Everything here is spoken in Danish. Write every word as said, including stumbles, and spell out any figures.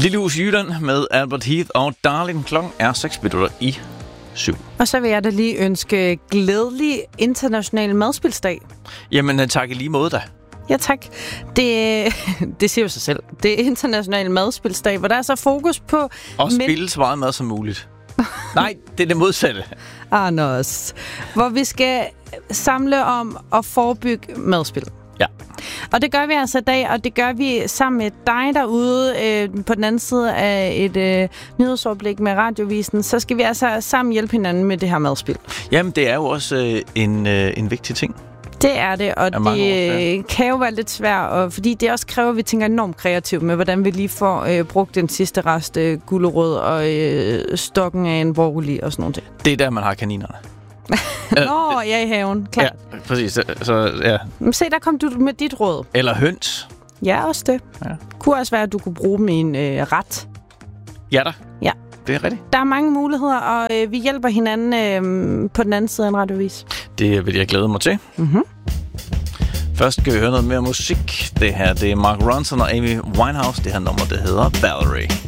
Lille Hus i Jylland med Albert Heath og Darling. Klokken er seks minutter i syv. Og så vil jeg da lige ønske glædelig international madspilsdag. Jamen tak i lige måde da. Ja, tak. Det, det siger jo sig selv. Det er international madspilsdag, hvor der er så fokus på... Og spille så meget mad som muligt. Nej, det er det modsatte. Anders. Hvor vi skal samle om at forebygge madspil. Ja. Og det gør vi altså i dag, og det gør vi sammen med dig derude øh, på den anden side af et øh, nyhedsoverblik med Radiovisen. Så skal vi altså sammen hjælpe hinanden med det her madspil. Jamen, det er jo også øh, en, øh, en vigtig ting. Det er det, og det år, kan jo være lidt svært, og fordi det også kræver, at vi tænker enormt kreativt med, hvordan vi lige får øh, brugt den sidste rest øh, gulerod og øh, stokken af en broccoli og sådan noget. Det er der, man har kaninerne. Nå, ja, i haven, klart. Ja, præcis. Så, så, ja. Men se, der kom du med dit råd. Eller høns. Ja, også det. Ja. Kunne også være, at du kunne bruge dem i en øh, ret. Ja da. Ja. Det er rigtigt. Der er mange muligheder, og øh, vi hjælper hinanden øh, på den anden side af en radiovis. Det vil jeg glæde mig til. Mhm. Først skal vi høre noget mere musik. Det her, det er Mark Ronson og Amy Winehouse. Det her nummer, det hedder Valerie.